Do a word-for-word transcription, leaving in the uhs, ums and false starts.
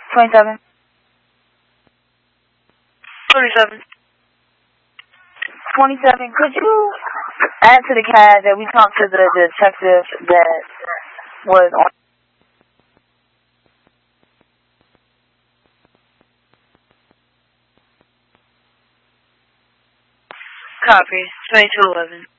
twenty-seven. twenty-seven. twenty-seven, could you add to the CAD that we talked to the, the detective that was on? Copy. twenty-two eleven.